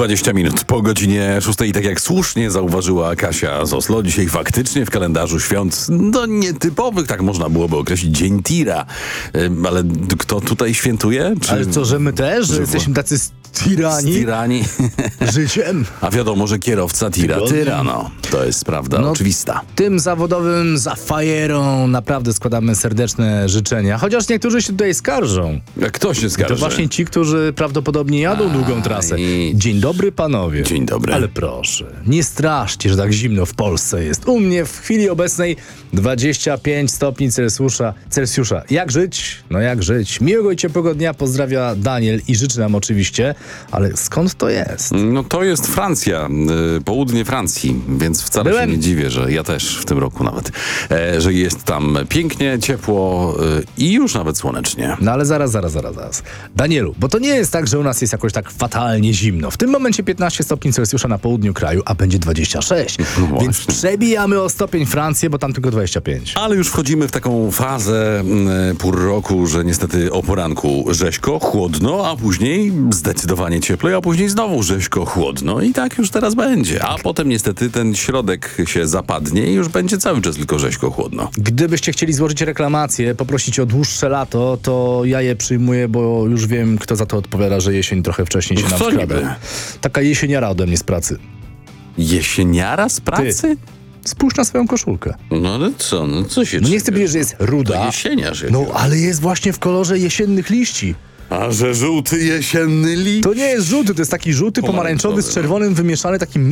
20 minut po godzinie 6 i tak jak słusznie zauważyła Kasia z Oslo, dzisiaj faktycznie w kalendarzu świąt nietypowych, tak można byłoby określić, Dzień Tira. Ale kto tutaj świętuje? Ale co, że my też? Że jesteśmy tacy tirani? życiem? A wiadomo, że kierowca tira tyra, no. To jest prawda oczywista. Tym zawodowym zafajerą naprawdę składamy serdeczne życzenia. Chociaż niektórzy się tutaj skarżą. A kto się skarży? To właśnie ci, którzy prawdopodobnie jadą długą trasę. Dzień dobry, panowie. Dzień dobry. Ale proszę, nie straszcie, że tak zimno w Polsce jest. U mnie w chwili obecnej 25 stopni Celsjusza. Jak żyć? No jak żyć? Miłego i ciepłego dnia pozdrawia Daniel i życzy nam oczywiście. Ale skąd to jest? No to jest Francja, południe Francji, więc wcale się nie dziwię, że ja też w tym roku nawet, że jest tam pięknie, ciepło i już nawet słonecznie. No ale zaraz. Danielu, bo to nie jest tak, że u nas jest jakoś tak fatalnie zimno. W tym momencie 15 stopni Celsjusza na południu kraju, a będzie 26. No więc przebijamy o stopień Francję, bo tam tylko 25. Ale już wchodzimy w taką fazę pór roku, że niestety o poranku rzeźko, chłodno, a później zdecydowanie cieplej, a później znowu rzeźko, chłodno i tak już teraz będzie. A potem niestety ten środek się zapadnie i już będzie cały czas tylko rzeźko, chłodno. Gdybyście chcieli złożyć reklamację, poprosić o dłuższe lato, to ja je przyjmuję, bo już wiem, kto za to odpowiada, że jesień trochę wcześniej się nam Kto wkrada. niby? Taka jesieniara ode mnie z pracy. Jesieniara z pracy? Spójrz na swoją koszulkę. No ale co? No co się No nie chcę czepia? powiedzieć, że jest ruda. To jesieniarz. No ale jest właśnie w kolorze jesiennych liści. A że żółty jesienny liść? To nie jest żółty, to jest taki żółty pomarańczowy z czerwonym wymieszany, taki